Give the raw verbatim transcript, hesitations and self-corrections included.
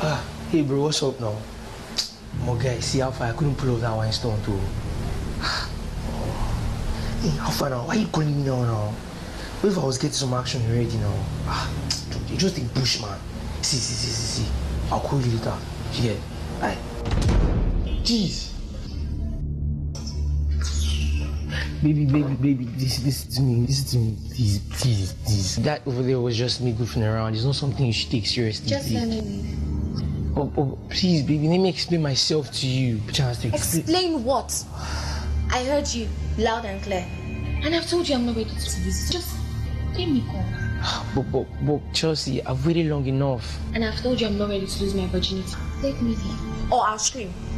Ah, hey bro, what's up now? My guy, see how far I couldn't pull off that one stone too. Hey, how far now? Why are you calling me now now? What if I was getting some action already now? Ah, you just think push, man. See, see, see, see, see. I'll call you later. Yeah. Bye. Jeez. Baby, baby, baby, this, this is me, this is me, please, please, please. That over there was just me goofing around. It's not something you should take seriously. Just please. let me leave. Oh, oh, please, baby, let me explain myself to you. Chance to explain. Explain what? I heard you loud and clear. And I've told you I'm not ready to visit. Just let me go. But, but, but, Chelsea, I've waited long enough. And I've told you I'm not ready to lose my virginity. Let me leave. Or I'll scream.